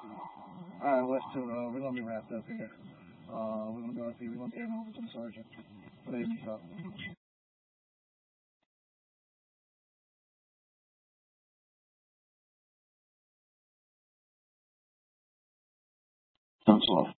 Alright, we're gonna be wrapped up here. We're gonna go see. We're gonna turn over to the sergeant. Please, so. Thanks a lot.